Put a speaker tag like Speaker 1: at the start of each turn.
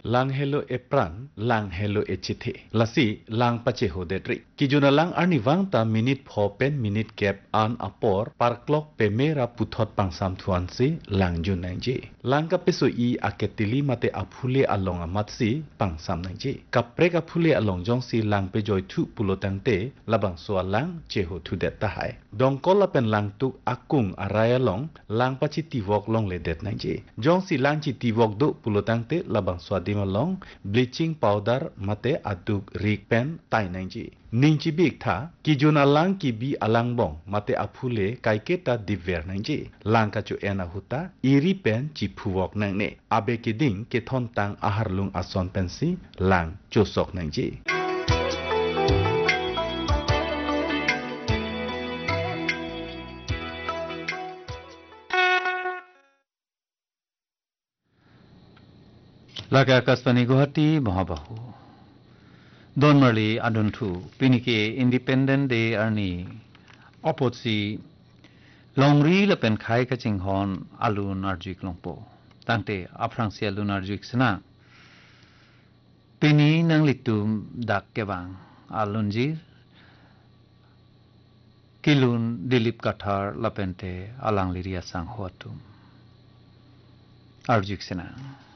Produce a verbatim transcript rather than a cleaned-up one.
Speaker 1: lang hello epran lang hello echithe lasi lang pache hodetri kijuna lang arni wangta minute pho pen minute gap an apor par clock pe mera puthot pangsam thuansi lang junangji lang ka pesu i aketili mate aphule along amatsi pangsam nangji kapre ka phule along jongsi lang pe joy thu pulotangte labang so lang cheho thu det ta hai dongkol pen lang tu akung araya long lang pachi tiwok long le det nangji jongsi lang chi tiwok do pulotangte labang swadima long bleaching powder mate aduk rik pen tai nangji ningchi big tha kijuna lang ki bi alang bong mate aphule kaiketa diver nangji lang ka chu ena huta iri pen chi phuwok nangne abe ki ding ke thon tang ahar lung ason pensi lang chosok nangji
Speaker 2: Laga Kasbani Guwahati Mahabahu Don Marley Aduntu Pinike Independent Day Arni Opotsi Longri Lepen Kai Kaching Hon Alun Arjik Longpo Tante Aprangsia Alun Arjik Sana Pini Nang Litum Dak Kevang Alunjir Kilun Dilip Kathar Lapente Alang Liria Sang Huatum Arjik Sana